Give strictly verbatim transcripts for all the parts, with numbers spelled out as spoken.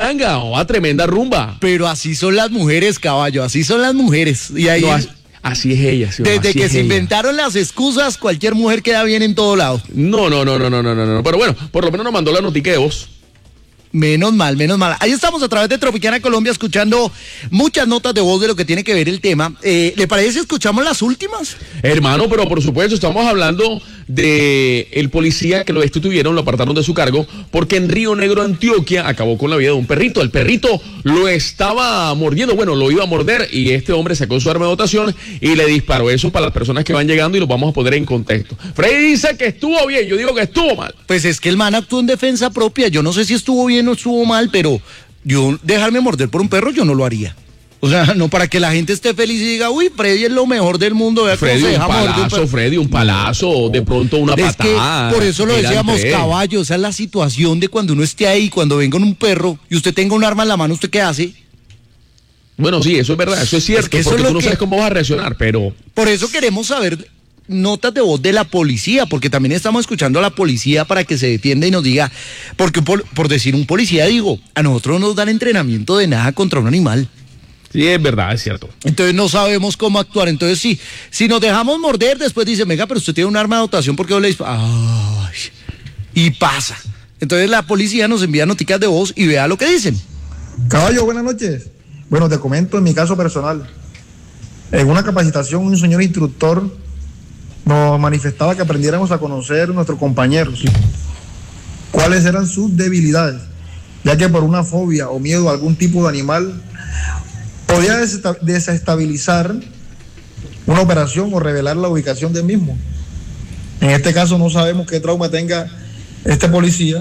pachanga o a tremenda rumba. Pero así son las mujeres, caballo, así son las mujeres. Y ahí... No, así, así es ella. ¿Sí? Desde así que es se ella. inventaron las excusas, cualquier mujer queda bien en todo lado. No, no, no, no, no, no, no, no. Pero bueno, por lo menos nos mandó la notica de voz. Menos mal, menos mal. Ahí estamos a través de Tropicana Colombia escuchando muchas notas de voz de lo que tiene que ver el tema. Eh, ¿Le parece si escuchamos las últimas? Hermano, pero por supuesto estamos hablando de el policía que lo destituyeron, lo apartaron de su cargo, porque en Río Negro, Antioquia, acabó con la vida de un perrito. El perrito lo estaba mordiendo, bueno, lo iba a morder y este hombre sacó su arma de dotación y le disparó. Eso para las personas que van llegando y los vamos a poner en contexto. Freddy dice que estuvo bien, yo digo que estuvo mal. Pues es que el man actuó en defensa propia. Yo no sé si estuvo bien o estuvo mal, pero yo dejarme morder por un perro yo no lo haría. O sea, no para que la gente esté feliz y diga, uy, Freddy es lo mejor del mundo. Vea Freddy, cómo se un deja morder palazo, perro. Freddy, un palazo, de pronto una Es patada. que por eso lo decíamos, Andrés. caballo, esa es la situación de cuando uno esté ahí, cuando venga un perro y usted tenga un arma en la mano, ¿usted qué hace? Bueno, sí, eso es verdad, eso es cierto, Es que eso porque es lo tú no que- sabes cómo vas a reaccionar, pero... Por eso queremos saber notas de voz de la policía, porque también estamos escuchando a la policía para que se defienda y nos diga, porque por, por decir un policía, digo, a nosotros no nos dan entrenamiento de nada contra un animal. Sí, es verdad, es cierto. Entonces no sabemos cómo actuar. Entonces sí, si nos dejamos morder, después dice, venga, pero usted tiene un arma de dotación, ¿por qué no le dispara? Ay, y pasa. Entonces la policía nos envía noticas de voz y vea lo que dicen. Caballo, buenas noches. Bueno, te comento en mi caso personal. En una capacitación, un señor instructor nos manifestaba que aprendiéramos a conocer nuestros compañeros, cuáles eran sus debilidades, ya que por una fobia o miedo a algún tipo de animal podía desesta- desestabilizar una operación o revelar la ubicación del mismo. En este caso no sabemos qué trauma tenga este policía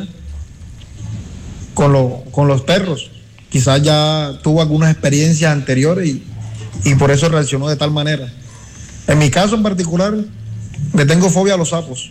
con, lo, con los perros. Quizás ya tuvo algunas experiencias anteriores y, y por eso reaccionó de tal manera. En mi caso en particular, le tengo fobia a los sapos.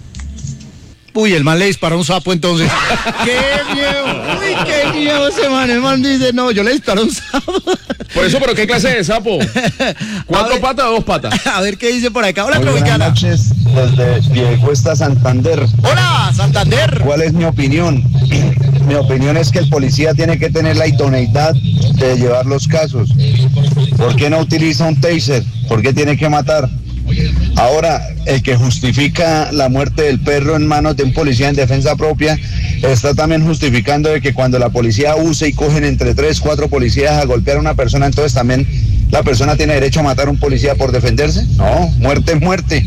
Uy, el man le dispara un sapo entonces. ¡Qué miedo! ¡Uy, qué miedo ese man! El man dice, no, yo le disparo un sapo. Por eso, ¿pero qué clase de sapo? ¿Cuatro patas o dos patas? A ver qué dice por acá. Hola, Muy buenas Tropicana. noches desde Piedecuesta, Santander. Hola, Santander. ¿Cuál es mi opinión? Mi opinión es que el policía tiene que tener la idoneidad de llevar los casos. ¿Por qué no utiliza un taser? ¿Por qué tiene que matar? Ahora, el que justifica la muerte del perro en manos de un policía en defensa propia está también justificando de que cuando la policía use y cogen entre tres, cuatro policías a golpear a una persona, entonces también la persona tiene derecho a matar a un policía por defenderse. No, muerte es muerte.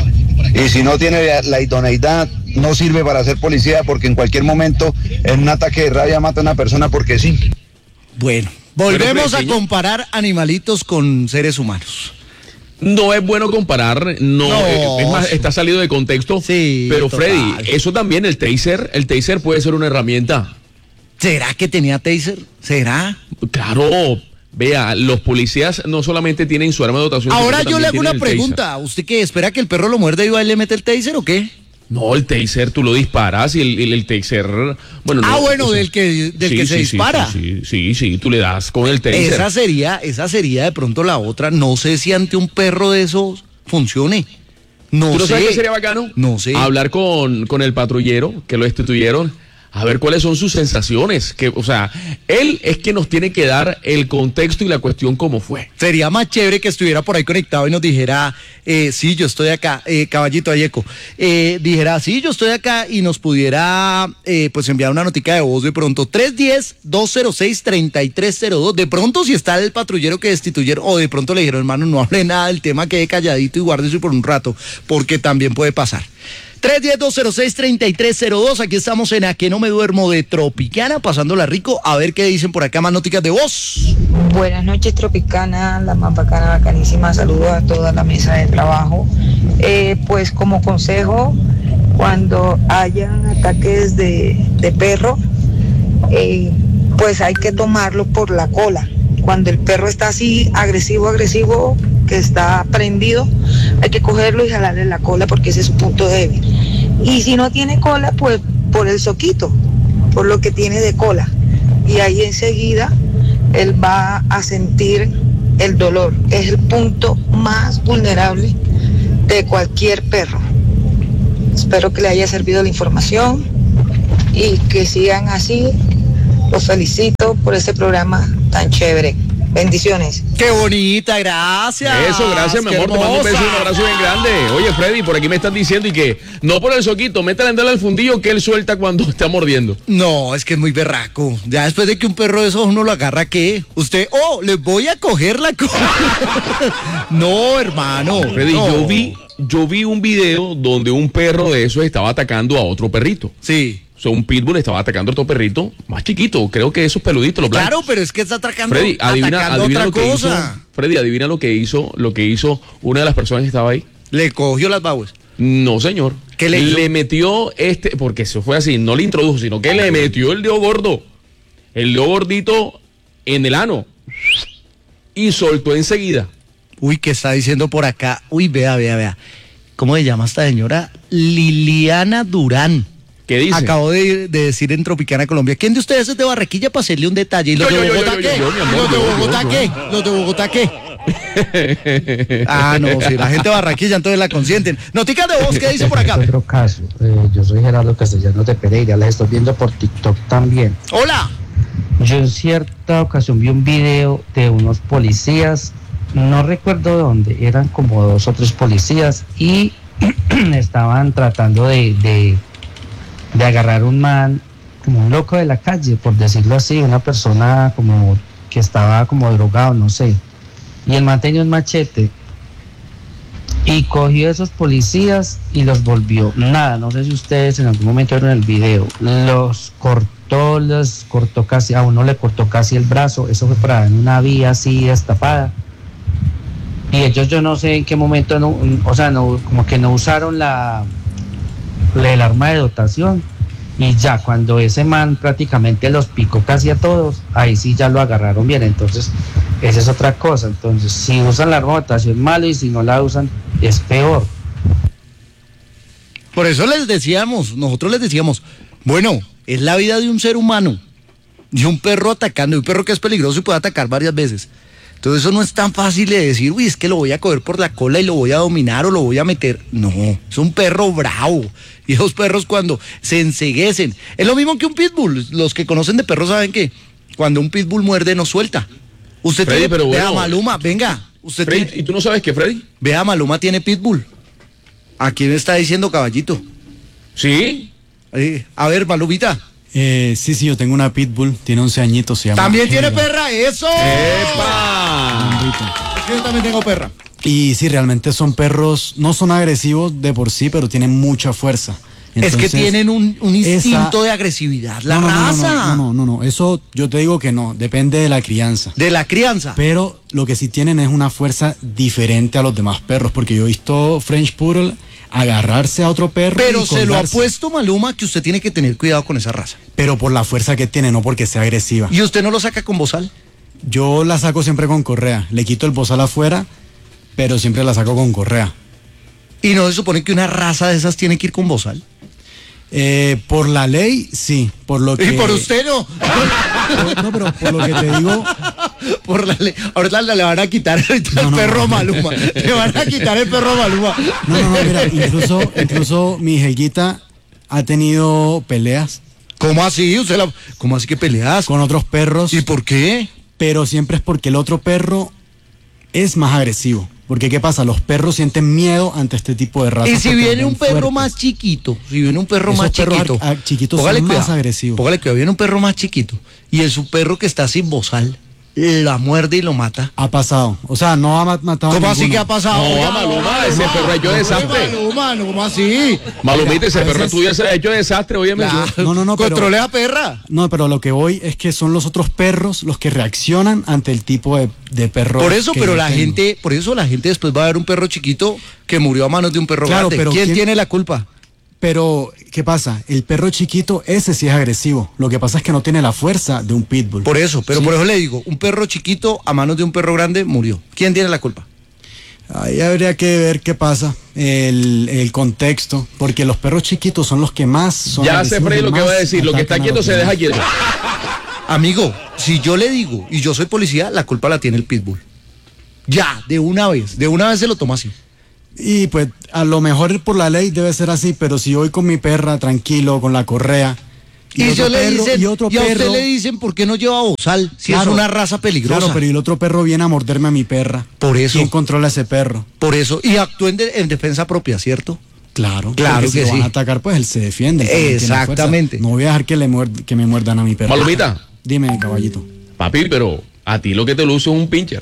Y si no tiene la idoneidad, no sirve para ser policía, porque en cualquier momento en un ataque de rabia mata a una persona porque sí. Bueno, volvemos Pero, a Freddy, comparar animalitos con seres humanos. No es bueno comparar, no, No, eh, es más, sí. está salido de contexto. Sí, pero total. Freddy, eso también, el taser, el taser puede ser una herramienta. ¿Será que tenía taser? ¿Será? Claro, vea, los policías no solamente tienen su arma de dotación. Ahora sino que yo le también hago una tienen el taser. pregunta. ¿Usted qué espera que el perro lo muerde y va y le mete el taser o qué? No, el taser, tú lo disparas y el, el, el taser, bueno, Ah, no, bueno, o sea, del que, del sí, que se sí, dispara. Sí, sí, sí, sí, tú le das con el taser. Esa sería, esa sería de pronto la otra. No sé si ante un perro de esos funcione. No ¿Tú no sé. sabes qué sería bacano? No sé. Hablar con, con el patrullero que lo destituyeron, a ver cuáles son sus sensaciones. Que, o sea, él es que nos tiene que dar el contexto y la cuestión cómo fue. Sería más chévere que estuviera por ahí conectado y nos dijera, eh, sí, yo estoy acá, eh, caballito Ayeco, eh, dijera, sí, yo estoy acá y nos pudiera, eh, pues enviar una notica de voz de pronto, tres uno cero, dos cero seis, tres tres cero dos, de pronto si está el patrullero que destituyeron, o de pronto le dijeron, hermano, no hable nada del tema, quede calladito y guárdese por un rato, porque también puede pasar. tres uno cero, dos cero seis, tres tres cero dos, aquí estamos en A Que No Me Duermo de Tropicana, pasándola rico, a ver qué dicen por acá más noticas de voz. Buenas noches, Tropicana, la más bacana, bacanísima. Saludos a toda la mesa de trabajo. Eh, pues como consejo, cuando hayan ataques de, de perro, eh, pues hay que tomarlo por la cola. Cuando el perro está así, agresivo, agresivo, que está prendido, hay que cogerlo y jalarle la cola porque ese es su punto débil. Y si no tiene cola, pues por el soquito, por lo que tiene de cola. Y ahí enseguida él va a sentir el dolor. Es el punto más vulnerable de cualquier perro. Espero que le haya servido la información y que sigan así Los felicito por este programa tan chévere. Bendiciones. ¡Qué bonita! Gracias. Eso, gracias, mi Qué amor. Te mando un beso y un hermosa. abrazo bien grande. Oye, Freddy, por aquí me están diciendo y que no por el soquito, métale en al fundillo que él suelta cuando está mordiendo. No, es que es muy berraco. Ya después de que un perro de esos uno lo agarra, ¿qué? Usted, oh, le voy a coger la cosa. No, hermano. Freddy, no. yo vi, yo vi un video donde un perro de esos estaba atacando a otro perrito. Sí. O sea, un pitbull estaba atacando a otro perrito más chiquito. Creo que esos peluditos, los blancos. Claro, pero es que está atracando, Freddy, adivina, atacando adivina otra lo que cosa. hizo. Freddy, adivina lo que hizo, lo que hizo una de las personas que estaba ahí. Le cogió las babas. No, señor. ¿Qué le hizo? Le metió este, porque eso fue así, no le introdujo, sino que le metió el dedo gordo, el dedo gordito en el ano y soltó enseguida. Uy, ¿qué está diciendo por acá? Uy, vea, vea, vea. ¿Cómo se llama esta señora? Liliana Durán. ¿Qué dice? Acabo de, de decir en Tropicana, Colombia. ¿Quién de ustedes es de Barranquilla para hacerle un detalle? ¿Y los Yo, de yo, yo, Bogotá yo, yo, qué? yo, mi amor, ¿Y los de yo, yo, Bogotá yo. qué? ¿Los de Bogotá qué? Ah, no, si la gente de Barranquilla entonces la consienten. Noticas de voz, ¿qué dice por acá? Otro caso, eh, yo soy Gerardo Castellanos de Pereira, las estoy viendo por TikTok también. Hola. Yo en cierta ocasión vi un video de unos policías, no recuerdo dónde, eran como dos o tres policías y estaban tratando de, de, de agarrar un man, como un loco de la calle, por decirlo así, una persona como que estaba como drogado, no sé. Y el man tenía un machete y cogió a esos policías y los volvió nada. No sé si ustedes en algún momento vieron el video. Los cortó, los cortó casi, a uno le cortó casi el brazo. Eso fue para en una vía así destapada. Y ellos yo no sé en qué momento, no, o sea, no, como que no usaron la, la el arma de dotación. Y ya cuando ese man prácticamente los picó casi a todos, ahí sí ya lo agarraron bien. Entonces, esa es otra cosa. Entonces, si usan la arma de dotación malo y si no la usan, es peor. Por eso les decíamos, nosotros les decíamos, bueno, es la vida de un ser humano, de un perro atacando, de un perro que es peligroso y puede atacar varias veces. Entonces eso no es tan fácil de decir, uy, es que lo voy a coger por la cola y lo voy a dominar o lo voy a meter. No, es un perro bravo. Y esos perros cuando se enceguecen, es lo mismo que un pitbull. Los que conocen de perros saben que cuando un pitbull muerde no suelta. Usted Freddy, tiene, pero vea bueno. Maluma, venga, usted Freddy, tiene, ¿y tú no sabes qué, Freddy? vea Maluma tiene pitbull. ¿A quién está diciendo caballito? Sí. Eh, a ver, Malumita. Eh, sí, sí, yo tengo una pitbull, tiene once añitos, se llama También tiene Helga. perra, eso. ¡Epa! Es que yo también tengo perra. Y sí, realmente son perros, no son agresivos de por sí, pero tienen mucha fuerza. Es que Entonces, tienen un, un esa- instinto de agresividad, la no, no, no, no, raza. No, no, no, no, eso yo te digo que no, depende de la crianza. De la crianza. Pero lo que sí tienen es una fuerza diferente a los demás perros, porque yo he visto French Poodle agarrarse a otro perro. Pero y se lo ha colgarse. puesto Maluma que usted tiene que tener cuidado con esa raza. Pero por la fuerza que tiene, no porque sea agresiva. ¿Y usted no lo saca con bozal? Yo la saco siempre con correa, le quito el bozal afuera, pero siempre la saco con correa. ¿Y no se supone que una raza de esas tiene que ir con bozal? Eh, por la ley, sí, por lo que... Y por usted no. No, pero por lo que te digo, Por la ley. Ahorita le van a quitar ahorita No, el no, perro no. Maluma. Le van a quitar el perro Maluma. no, no, no, mira, incluso, incluso mi Helguita ha tenido peleas ¿Cómo así? ¿Usted la... ¿Cómo así que peleas? con otros perros, ¿Y por qué? pero siempre es porque el otro perro es más agresivo. Porque ¿qué pasa? Los perros sienten miedo ante este tipo de razas. Y si porque viene son un perro fuertes. más chiquito, si viene un perro Esos más perros chiquito, ar- ar- chiquitos póngale son más cuidado, agresivos. Póngale cuidado, viene un perro más chiquito y el su perro que está sin bozal la muerde y lo mata. Ha pasado. O sea, no ha ma- matado ¿Cómo a así ninguno. que ha pasado? No, Oiga, Maluma, ese perro ha hecho desastre. Maluma, no, ¿cómo así? Malumita, ese a perro veces- tuyo se ha hecho desastre, oye, La- No, no, no, pero- Controle a perra. No, pero lo que voy es que son los otros perros los que reaccionan ante el tipo de, de perro. Por eso, que pero yo la tengo. gente, por eso la gente después va a ver un perro chiquito que murió a manos de un perro Claro, grande. pero ¿Quién, ¿quién- tiene la culpa? Pero, ¿qué pasa? El perro chiquito, ese sí es agresivo. Lo que pasa es que no tiene la fuerza de un pitbull. Por eso, pero Sí. por eso le digo, un perro chiquito a manos de un perro grande murió. ¿Quién tiene la culpa? Ahí habría que ver qué pasa, el, el contexto, porque los perros chiquitos son los que más son Ya sé, agresivos Freddy, y lo que más va a decir. Lo que está atacan a quieto los se deja demás. quieto. Amigo, si yo le digo y yo soy policía, la culpa la tiene el pitbull. Ya, de una vez, de una vez se lo toma así. Y pues a lo mejor por la ley debe ser así, pero si yo voy con mi perra tranquilo, con la correa, Y, y yo otro le perro, dicen, y otro y a usted perro. le dicen, ¿por qué no lleva bozal? Si Claro, es una raza peligrosa. Claro, pero y el otro perro viene a morderme a mi perra. Por eso. ¿Quién controla a ese perro? Por eso. Y actúa en, de- en defensa propia, ¿cierto? Claro, Claro porque si que lo van sí. a atacar, pues él se defiende. él también tiene fuerza. Exactamente. No voy a dejar que, le muerd- que me muerdan a mi perro. Malumita. Dime, caballito. Papi, pero a ti lo que te luce es un pincher.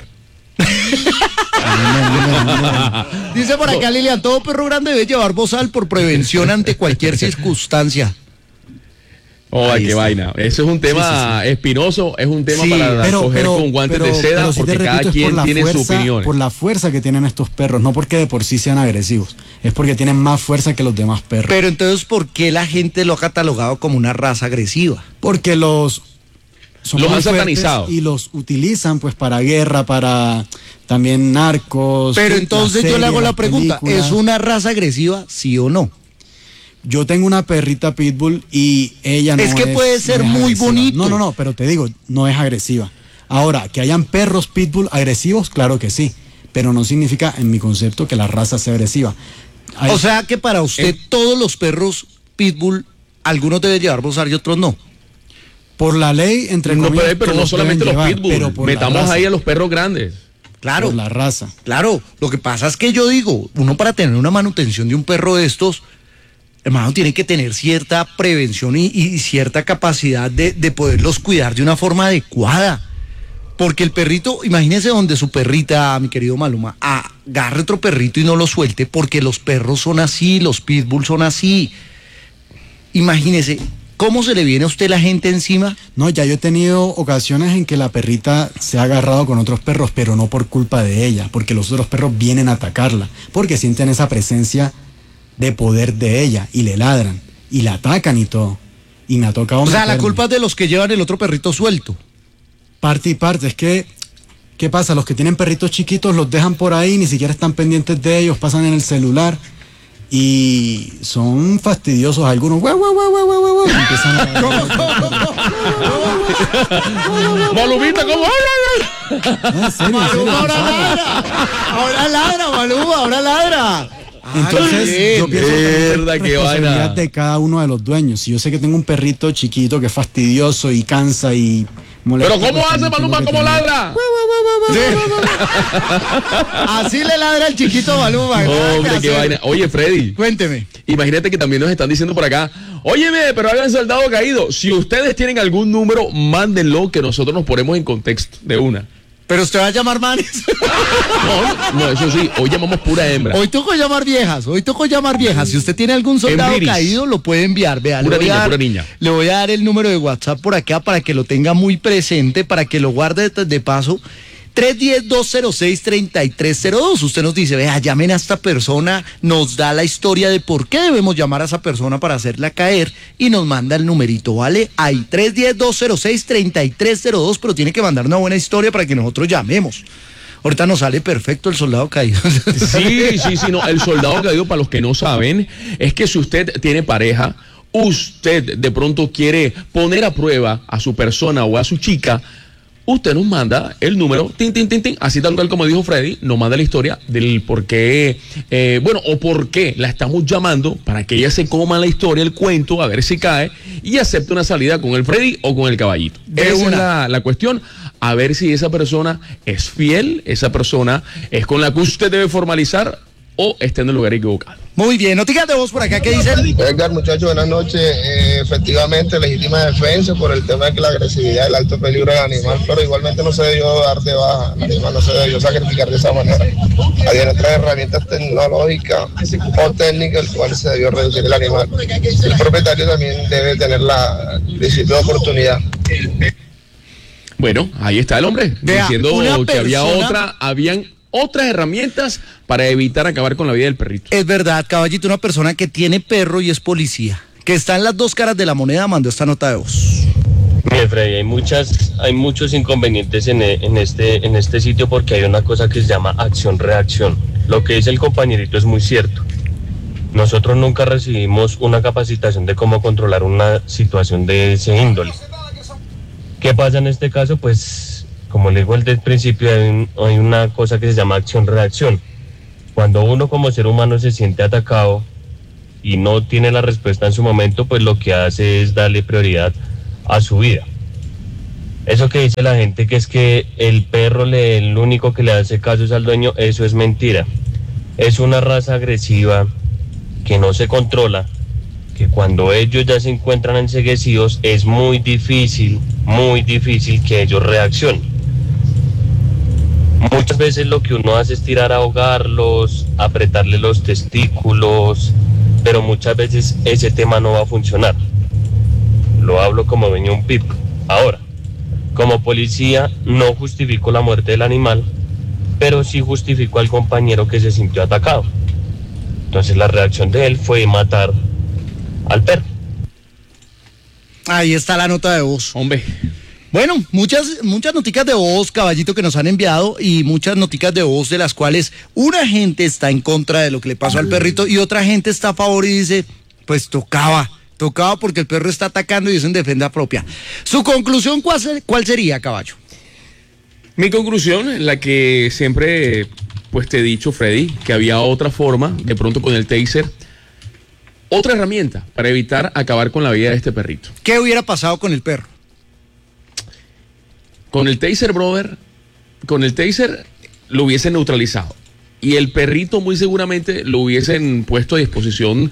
Dice por acá Lilian, todo perro grande debe llevar bozal por prevención ante cualquier circunstancia. Oh, Ahí qué está. vaina. Ese es un tema Sí, espinoso, es un tema Sí, para Pero, coger pero, con guantes pero- de seda, pero sí te porque cada repito, es quien por la tiene su fuerza, opinión. por la fuerza que tienen estos perros, no porque de por sí sean agresivos, es porque tienen más fuerza que los demás perros. Pero entonces, ¿por qué la gente lo ha catalogado como una raza agresiva? Porque los son Los muy han fuertes satanizado. y los utilizan pues para guerra, para también narcos. Pero la entonces yo serie, le hago la las pregunta, películas. ¿es una raza agresiva, sí o no? Yo tengo una perrita pitbull y ella no es... Es que puede ser no es muy agresiva. bonito. No, no, no, pero te digo, no es agresiva. Ahora, que hayan perros pitbull agresivos, claro que sí, pero no significa, en mi concepto, que la raza sea agresiva. Hay- O sea que para usted todos los perros pitbull, algunos deben llevar bozal y otros no. por la ley, entre No, comillas, pero, pero no todos solamente deben los llevar, pitbull, pero por la metamos raza, ahí a los perros grandes. Claro, por la raza. claro. Lo que pasa es que yo digo, uno para tener una manutención de un perro de estos, hermano, tiene que tener cierta prevención y, y cierta capacidad de, de poderlos cuidar de una forma adecuada. Porque el perrito, imagínese donde su perrita, mi querido Maluma, agarre otro perrito y no lo suelte, porque los perros son así, los pitbull son así. Imagínese, ¿cómo se le viene a usted la gente encima? No, ya yo he tenido ocasiones en que la perrita se ha agarrado con otros perros, pero no por culpa de ella, porque los otros perros vienen a atacarla, porque sienten esa presencia de poder de ella y le ladran y la atacan y todo. Y me ha tocado O sea, la meterme. culpa es de los que llevan el otro perrito suelto. Parte y parte, es que, ¿qué pasa? Los que tienen perritos chiquitos los dejan por ahí, ni siquiera están pendientes de ellos, pasan en el celular y son fastidiosos algunos. Guau, guau, guau, guau, guau, guau, empiezan a... Malumita, ¿cómo? No, en serio, en serio, ahora pasa. ladra, ahora ladra, Maluma, ahora ladra. Entonces, Ay, yo bien. pienso que es Mierda, qué responsabilidad vaina. de cada uno de los dueños. Si yo sé que tengo un perrito chiquito que es fastidioso y cansa y molesta. Pero ¿cómo pues hace también Maluma? tengo que ¿Cómo tener- ladra? Así le ladra el chiquito Maluma. ¿verdad? Hombre, qué hacer? vaina. Oye, Freddy, Cuénteme. imagínate que también nos están diciendo por acá, óyeme, pero habían soldado caído. Si ustedes tienen algún número, mándenlo, que nosotros nos ponemos en contexto de una. Pero usted va a llamar manes. No, no, eso sí, hoy llamamos pura hembra. Hoy tocó llamar viejas, hoy tocó llamar viejas. Si usted tiene algún soldado Hembriris. caído, lo puede enviar. Vea, Pura le voy niña, a dar, pura niña. Le voy a dar el número de WhatsApp por acá para que lo tenga muy presente, para que lo guarde de, de paso. tres uno cero, dos cero seis, tres tres cero dos. Usted nos dice, vea, llamen a esta persona, nos da la historia de por qué debemos llamar a esa persona para hacerla caer y nos manda el numerito, ¿vale? Ahí, tres uno cero, dos cero seis, tres tres cero dos, pero tiene que mandar una buena historia para que nosotros llamemos. Ahorita nos sale perfecto el soldado caído. Sí, sí, sí, no. El soldado caído, para los que no saben, es que si usted tiene pareja, usted de pronto quiere poner a prueba a su persona o a su chica, usted nos manda el número, tin, tin, tin, tin, así tal cual como dijo Freddy, nos manda la historia del por qué, eh, bueno, o por qué la estamos llamando para que ella se coma la historia, el cuento, a ver si cae y acepte una salida con el Freddy o con el caballito. De Esa una. es la, la cuestión, a ver si esa persona es fiel, esa persona es con la que usted debe formalizar o está en el lugar equivocado. Muy bien, noticias de voz por acá, ¿qué dicen? Edgar, muchachos, buenas noches. Eh, efectivamente, legítima defensa por el tema de que la agresividad, el alto peligro del animal, pero igualmente no se debió dar de baja, el animal no se debió sacrificar de esa manera. Había otras herramientas tecnológicas o técnicas, el cual se debió reducir el animal. El propietario también debe tener la principio de oportunidad. Bueno, ahí está el hombre, Vea, diciendo una que había persona- otra, habían otras herramientas para evitar acabar con la vida del perrito. Es verdad, caballito, una persona que tiene perro y es policía, que está en las dos caras de la moneda, mandó esta nota de voz. Mire, Freddy, hay muchas, hay muchos inconvenientes en, e- en este, en este sitio porque hay una cosa que se llama acción-reacción. Lo que dice el compañerito es muy cierto. Nosotros nunca recibimos una capacitación de cómo controlar una situación de ese índole. ¿Qué pasa en este caso? Pues, como le digo desde el principio, hay, un- hay una cosa que se llama acción-reacción. Cuando uno como ser humano se siente atacado y no tiene la respuesta en su momento, pues lo que hace es darle prioridad a su vida. Eso que dice la gente, que es que el perro le, el único que le hace caso es al dueño, eso es mentira. Es una raza agresiva que no se controla, que cuando ellos ya se encuentran enceguecidos es muy difícil, muy difícil que ellos reaccionen. Muchas veces lo que uno hace es tirar a ahogarlos, apretarle los testículos, pero muchas veces ese tema no va a funcionar. Lo hablo como dueño de un pitbull. Ahora, como policía no justifico la muerte del animal, pero sí justifico al compañero que se sintió atacado. Entonces la reacción de él fue matar al perro. Ahí está la nota de voz. Hombre. Bueno, muchas, muchas noticas de voz, Caballito, que nos han enviado, y muchas noticas de voz de las cuales una gente está en contra de lo que le pasó al perrito y otra gente está a favor y dice, pues tocaba, tocaba porque el perro está atacando y es en defensa propia. ¿Su conclusión cuál, cuál sería, Caballo? Mi conclusión, la que siempre pues te he dicho, Freddy, que había otra forma, de pronto con el taser, otra herramienta para evitar acabar con la vida de este perrito. ¿Qué hubiera pasado con el perro? Con el taser, brother, con el taser lo hubiesen neutralizado. Y el perrito muy seguramente lo hubiesen puesto a disposición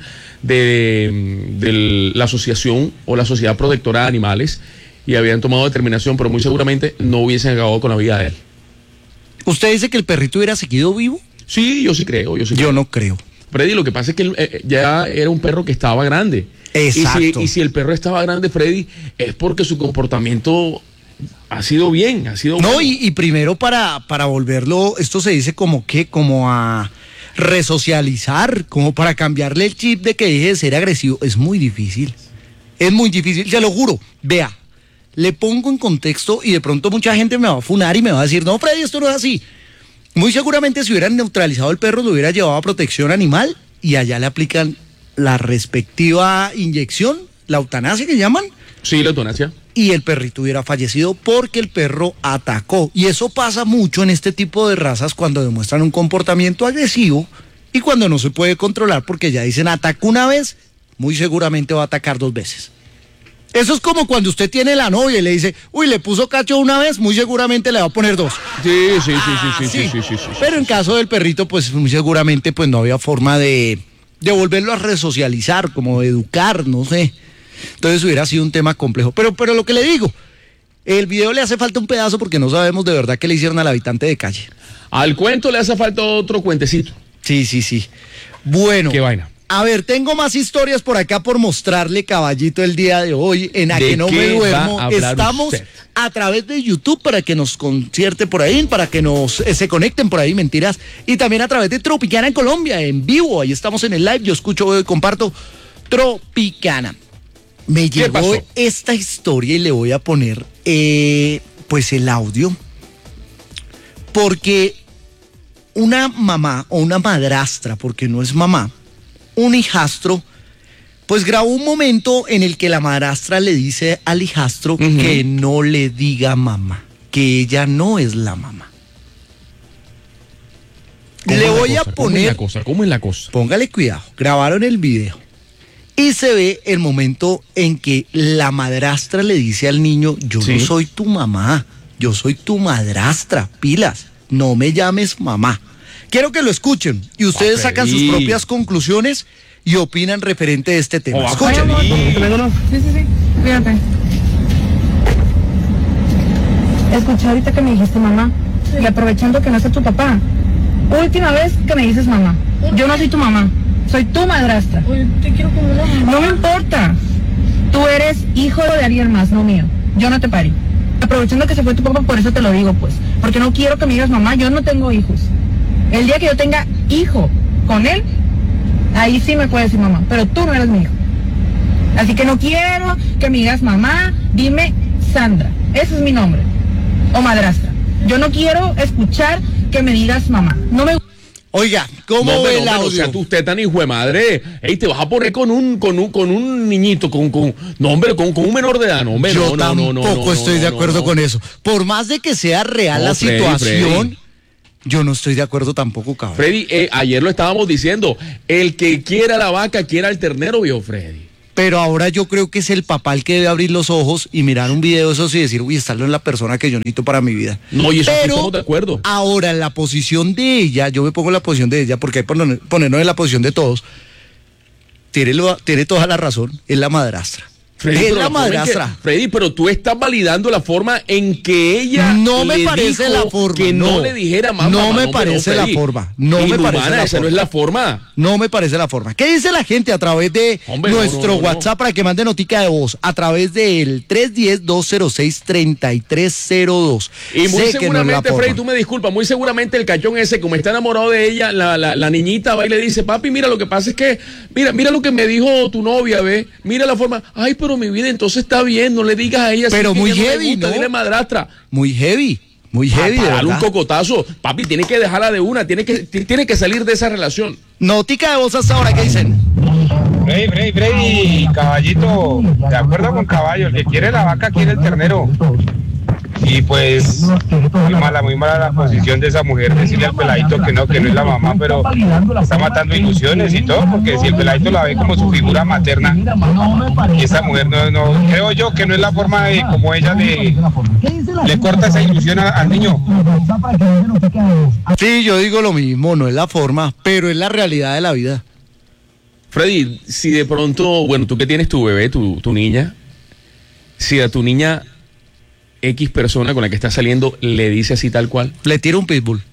de, de la asociación o la Sociedad Protectora de Animales y habían tomado determinación, pero muy seguramente no hubiesen acabado con la vida de él. ¿Usted dice que el perrito hubiera seguido vivo? Sí, yo sí creo. Yo, sí yo creo. no creo. Freddy, lo que pasa es que él, eh, ya era un perro que estaba grande. Exacto. Y si, y si el perro estaba grande, Freddy, es porque su comportamiento ha sido bien, ha sido No, bueno. y, y primero para, para volverlo, esto se dice como que, como a resocializar, como para cambiarle el chip de que deje de ser agresivo. Es muy difícil. Es muy difícil, se lo juro. Vea, le pongo en contexto y de pronto mucha gente me va a funar y me va a decir, no, Freddy, esto no es así. Muy seguramente si hubieran neutralizado el perro, lo hubiera llevado a protección animal y allá le aplican la respectiva inyección, la eutanasia que llaman. Sí, la eutanasia. Y el perrito hubiera fallecido porque el perro atacó. Y eso pasa mucho en este tipo de razas cuando demuestran un comportamiento agresivo y cuando no se puede controlar porque ya dicen atacó una vez, muy seguramente va a atacar dos veces. Eso es como cuando usted tiene la novia y le dice, uy, le puso cacho una vez, muy seguramente le va a poner dos. Sí, sí, sí, Ah, sí, sí, sí. sí, sí, sí, sí. Pero en caso del perrito, pues muy seguramente pues no había forma de, de volverlo a resocializar, como de educar, no sé. Entonces hubiera sido un tema complejo. Pero, pero lo que le digo, el video le hace falta un pedazo porque no sabemos de verdad qué le hicieron al habitante de calle. Al cuento le hace falta otro cuentecito. Sí, sí, sí. Bueno. Qué vaina. A ver, tengo más historias por acá por mostrarle, Caballito, el día de hoy. En A ¿De que no qué me duermo. va a hablar Estamos usted? a través de YouTube para que nos concierte por ahí, para que nos eh, se conecten por ahí, mentiras. Y también a través de Tropicana en Colombia, en vivo. Ahí estamos en el live. Yo escucho, veo y comparto Tropicana. Me ¿Qué llegó pasó? esta historia y le voy a poner eh, pues el audio. Porque una mamá o una madrastra, porque no es mamá, un hijastro, pues grabó un momento en el que la madrastra le dice al hijastro Uh-huh. que no le diga mamá, que ella no es la mamá. ¿Cómo Le es la voy a cosa? ¿Cómo es la poner, cosa? ¿Cómo es la cosa? póngale cuidado, grabaron el video y se ve el momento en que la madrastra le dice al niño, yo Sí. no soy tu mamá, yo soy tu madrastra, pilas, no me llames mamá. Quiero que lo escuchen y ustedes Ah, sacan sus Freddy. propias conclusiones y opinan referente a este tema. Oh, Escuchen. Freddy. Sí, sí, sí, cuídate. Escuché ahorita que me dijiste mamá, y aprovechando que no soy tu papá. Última vez que me dices mamá. Yo no soy tu mamá, soy tu madrastra. Oye, te quiero como una mamá. No me importa. Tú eres hijo de alguien más, no mío. Yo no te parí. Aprovechando que se fue tu papá, por eso te lo digo, pues. Porque no quiero que me digas mamá, yo no tengo hijos. El día que yo tenga hijo con él, ahí sí me puedes decir mamá, pero tú no eres mi hijo. Así que no quiero que me digas mamá, dime Sandra, ese es mi nombre, o madrastra. Yo no quiero escuchar que me digas mamá. No me Oiga, ¿cómo No, ve hombre, el no, hombre, no audio? sea tú usted tan hijo de madre. Ey, te vas a poner con un, con un, con un niñito, con, con, no, hombre, con, con un menor de edad, no, hombre, Yo no, no, no, tampoco no, no, estoy no, de no, acuerdo no. con eso. Por más de que sea real No, la Freddy, situación, Freddy. Yo no estoy de acuerdo tampoco, cabrón. Freddy, eh, ayer lo estábamos diciendo, el que quiera la vaca, quiera el ternero, vio Freddy. Pero ahora yo creo que es el papá el que debe abrir los ojos y mirar un video de esos y decir, uy, esta no es la persona que yo necesito para mi vida. No, y eso sí Pero estamos de acuerdo. ahora en la posición de ella, yo me pongo en la posición de ella, porque hay que poner- ponernos en la posición de todos, tiene, lo- tiene toda la razón, es la madrastra. Freddy, es pero la forma en que- madrastra. Freddy, pero tú estás validando la forma en que ella No me le parece dijo la forma, que no, no. le dijera mamá. No me mamá, parece pero, la Freddy, forma, no me inhumana, parece la esa no forma. es la forma. No me parece la forma. ¿Qué dice la gente a través de Hombre, no, nuestro no, no, no. WhatsApp para que mande notica de voz? A través del tres uno cero, dos cero seis, tres tres cero dos. Y muy Sé que no es la seguramente, forma. Freddy, tú me disculpas, muy seguramente el cachón ese, como está enamorado de ella, la, la, la niñita va y le dice, papi, mira, lo que pasa es que, mira, mira lo que me dijo tu novia, ve, mira la forma, ay, pero mi vida, entonces está bien, no le digas a ella. Pero así que muy ella no le heavy, gusta, ¿no? Dile madrastra. Muy heavy, muy heavy, de Para darle un verdad. cocotazo, papi, tiene que dejarla de una, tiene que, t- tiene que salir de esa relación. Notica de voz hasta ahora, ¿qué dicen? Freddy, Freddy, Freddy, caballito, de acuerdo con caballo, el que quiere la vaca quiere el ternero. Y pues, muy mala, muy mala la posición de esa mujer, decirle al peladito que no, que no es la mamá, pero está matando ilusiones y todo, porque si el peladito la ve como su figura materna, y esa mujer no, no, creo yo que no es la forma de como ella le, le corta esa ilusión a- al niño. Sí, yo digo lo mismo, no es la forma, pero es la realidad de la vida. Freddy, si de pronto, bueno, tú que tienes tu bebé, tu, tu niña, si a tu niña X persona con la que estás saliendo le dice así tal cual. Le tira un pitbull.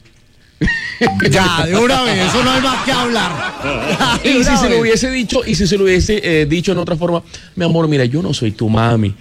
Ya, de una vez, eso no hay más que hablar. De Y si una se lo vez. hubiese dicho, y si se lo hubiese eh, dicho en otra forma, mi amor, mira, yo no soy tu mami.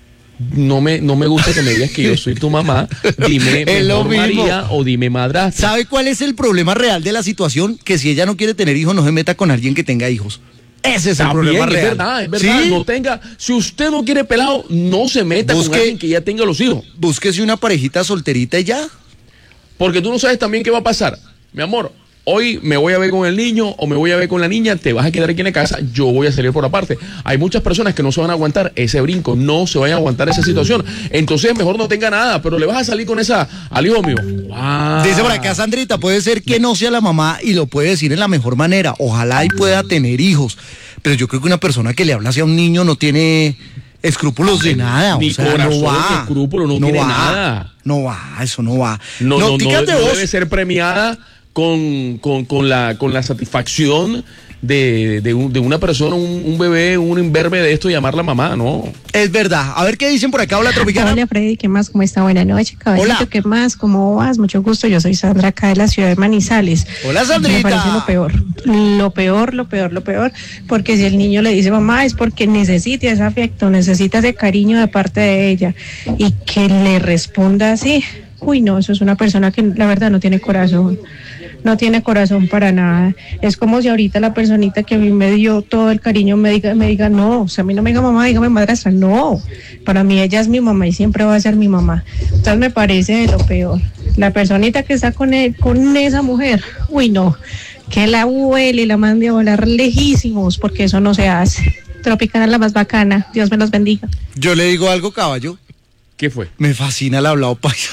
No me, no me gusta que me digas que yo soy tu mamá. Dime Es lo mejor mismo. María o dime madrastra. ¿Sabe cuál es el problema real de la situación? Que si ella no quiere tener hijos, no se meta con alguien que tenga hijos. Ese es el También, problema es real. verdad, es verdad. ¿Sí? No tenga, si usted no quiere pelado, no se meta Busque- con alguien que ya tenga los hijos. Búsquese una parejita solterita y ya. Porque tú no sabes también qué va a pasar. Mi amor, hoy me voy a ver con el niño o me voy a ver con la niña, te vas a quedar aquí en la casa, yo voy a salir por aparte. Hay muchas personas que no se van a aguantar ese brinco, no se vayan a aguantar esa situación. Entonces mejor no tenga nada, pero le vas a salir con esa al hijo mío. Wow. Dice por acá Sandrita, puede ser que no sea la mamá y lo puede decir en la mejor manera. Ojalá y pueda tener hijos. Pero yo creo que una persona que le habla hacia un niño no tiene escrúpulos de nada. Ni o sea, corazón, no va. ni escrúpulo, no tiene va, nada. No va, eso no va. No, no, no, Noticas de no voz. debe ser premiada con, con, con, la, con la satisfacción de, de, un- de una persona, un, un bebé, un imberbe de esto, llamarla mamá, ¿no? Es verdad. A ver qué dicen por acá. Hola, Tropicana. Hola Freddy, ¿qué más? ¿Cómo está? Buenas noches, caballito. Hola. ¿Qué más? ¿Cómo vas? Mucho gusto. Yo soy Sandra, acá de la ciudad de Manizales. Hola, Sandrita. Me parece lo peor, lo peor, lo peor, lo peor, porque si el niño le dice mamá es porque necesita ese afecto, necesita ese cariño de parte de ella y que le responda así. Uy, no, eso es una persona que la verdad no tiene corazón. No tiene corazón para nada. Es como si ahorita la personita que a mí me dio todo el cariño me diga, me diga no, o sea, a mí no me diga mamá, dígame madrastra. No, para mí ella es mi mamá y siempre va a ser mi mamá. Entonces me parece de lo peor. La personita que está con él, con esa mujer, uy no, que la huele y la mande a volar lejísimos, porque eso no se hace. Tropicana la más bacana, Dios me los bendiga. Yo le digo algo, caballo. ¿Qué fue? Me fascina el hablado paisa.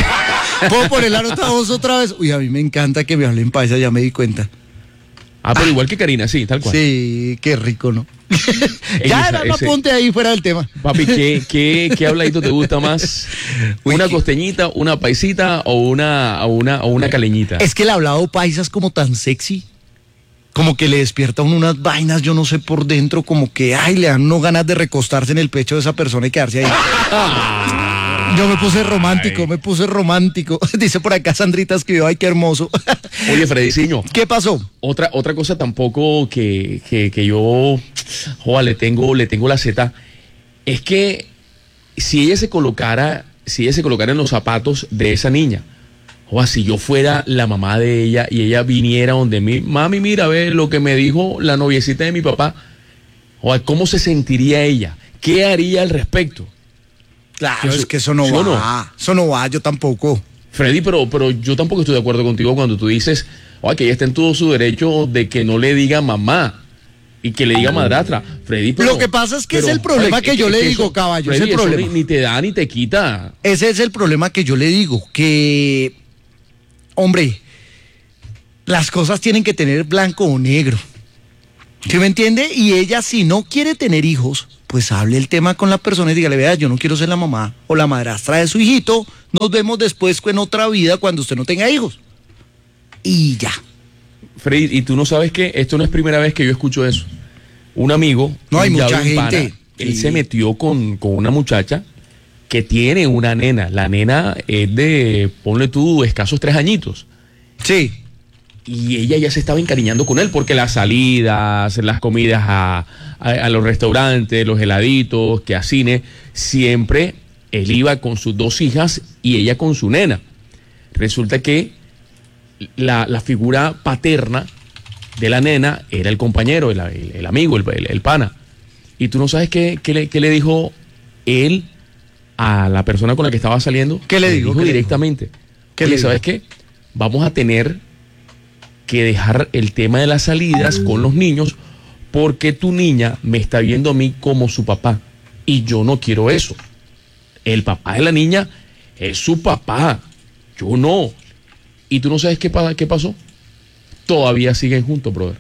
¿Puedo poner la nota voz otra vez? Uy, a mí me encanta que me hablen paisa, ya me di cuenta. Ah, pero igual que Karina, sí, tal cual. Sí, qué rico, ¿no? Ey, Ya esa- era un ese- apunte ahí fuera del tema. Papi, ¿qué, qué, qué habladito te gusta más? Uy, ¿Una qué- costeñita, una paisita o una, o una, o una caleñita? Es que el hablado paisa es como tan sexy. Como que le despierta a uno unas vainas, yo no sé por dentro, como que, ay, le dan uno ganas de recostarse en el pecho de esa persona y quedarse ahí. Yo me puse romántico, me puse romántico. Dice por acá Sandrita escribió, ay, qué hermoso. Oye, Frediciño, ¿Qué pasó? otra, otra cosa tampoco que, que, que yo, joa, le tengo, le tengo la zeta, es que si ella se colocara, si ella se colocara en los zapatos de esa niña, o si yo fuera la mamá de ella y ella viniera donde mí, mami, mira, ve lo que me dijo la noviecita de mi papá, o ¿cómo se sentiría ella? ¿Qué haría al respecto? Claro, Eso- es que eso no ¿sí o va. Eso no va, yo tampoco. Freddy, pero, pero yo tampoco estoy de acuerdo contigo cuando tú dices, oh, que ella está en todo su derecho de que no le diga mamá y que le diga madrastra. Freddy, pero, Lo que pasa es que pero, es el problema ay, que yo le digo, eso, caballo, es Freddy, el eso problema. Ni, ni te da ni te quita. Ese es el problema que yo le digo, que hombre, las cosas tienen que tener blanco o negro. ¿Sí me entiende? Y ella, si no quiere tener hijos, pues hable el tema con la persona y dígale, vea, yo no quiero ser la mamá o la madrastra de su hijito, nos vemos después en otra vida cuando usted no tenga hijos. Y ya. Freddy, y tú no sabes que esto no es primera vez que yo escucho eso. Un amigo, no hay un mucha llave, un pana, gente. él Sí. se metió con, con una muchacha que tiene una nena. La nena es de, ponle tú, escasos tres añitos. Sí. Y ella ya se estaba encariñando con él porque las salidas, las comidas a, a, a los restaurantes, los heladitos, que a cine, siempre él iba con sus dos hijas y ella con su nena. Resulta que la, la figura paterna de la nena era el compañero, el, el, el amigo, el, el, el pana. Y tú no sabes qué, qué, le, qué le dijo él a la persona con la que estaba saliendo. ¿Qué le dijo? dijo ¿Qué le directamente. ¿Qué Oye, le ¿sabes qué? Vamos a tener que dejar el tema de las salidas con los niños porque tu niña me está viendo a mí como su papá y yo no quiero eso. El papá de la niña es su papá, yo no. Y tú no sabes qué, qué pasó. Todavía siguen juntos, brother.